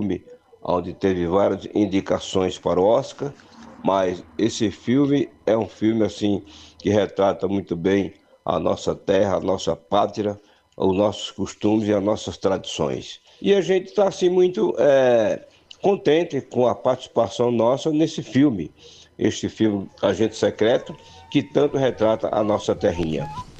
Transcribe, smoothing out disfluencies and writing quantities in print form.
filme onde teve várias indicações para o Oscar, mas esse filme é um filme assim que retrata muito bem a nossa terra, a nossa pátria, os nossos costumes e as nossas tradições. E a gente está assim muito contente com a participação nossa nesse filme, este filme Agente Secreto, que tanto retrata a nossa terrinha.